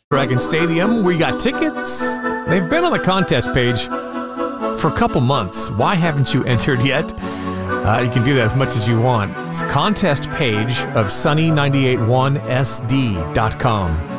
Dragon Stadium. We got tickets. They've been on the contest page for a couple months. Why haven't you entered yet? You can do that as much as you want. It's contest page of sunny981sd.com.